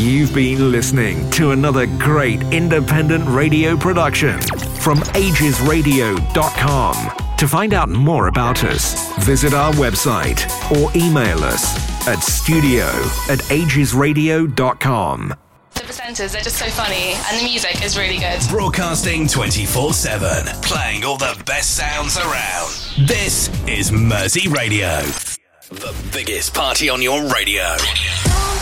You've been listening to another great independent radio production from agesradio.com. To find out more about us, visit our website or email us at studio@agesradio.com. The presenters, they're just so funny, and the music is really good. Broadcasting 24/7, playing all the best sounds around. This is Mersey Radio. The biggest party on your radio.